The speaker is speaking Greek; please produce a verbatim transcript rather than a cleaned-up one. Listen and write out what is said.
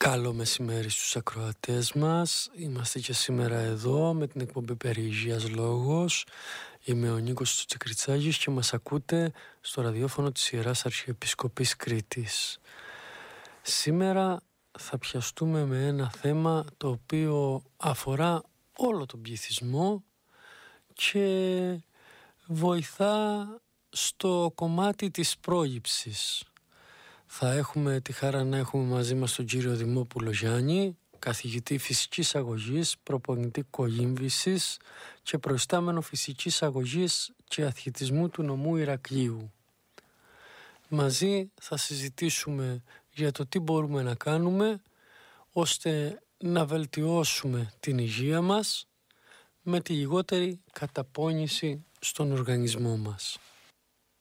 Καλό μεσημέρι στους ακροατές μας. Είμαστε και σήμερα εδώ με την εκπομπή περί υγείας λόγος. Είμαι ο Νίκος Τσικριτσάγης και μας ακούτε στο ραδιόφωνο της Ιεράς Αρχιεπισκοπής Κρήτης. Σήμερα θα πιαστούμε με ένα θέμα το οποίο αφορά όλο τον πληθυσμό και βοηθά στο κομμάτι της πρόληψης. Θα έχουμε τη χαρά να έχουμε μαζί μας τον κύριο Δημόπουλο Γιάννη, καθηγητή φυσικής αγωγής, προπονητή κολύμβησης και προϊστάμενο φυσικής αγωγής και αθλητισμού του νομού Ηρακλείου. Μαζί θα συζητήσουμε για το τι μπορούμε να κάνουμε ώστε να βελτιώσουμε την υγεία μας με τη λιγότερη καταπώνηση στον οργανισμό μας.